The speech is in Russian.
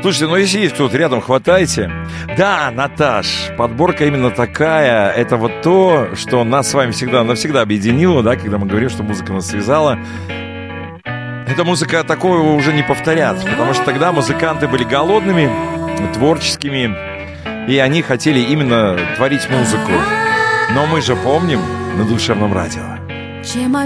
Слушайте, ну если есть кто-то рядом, хватайте. Да, Наташ, подборка именно такая. Это вот то, что нас с вами всегда навсегда объединило, да, когда мы говорим, что музыка нас связала. Эта музыка такого уже не повторят, потому что тогда музыканты были голодными, творческими, и они хотели именно творить музыку. Но мы же помним на душевном радио.